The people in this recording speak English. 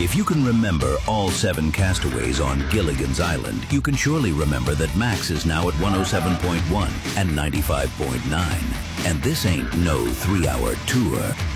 If you can remember all 7 castaways on Gilligan's Island, you can surely remember that Max is now at 107.1 and 95.9. And this ain't no 3-hour tour.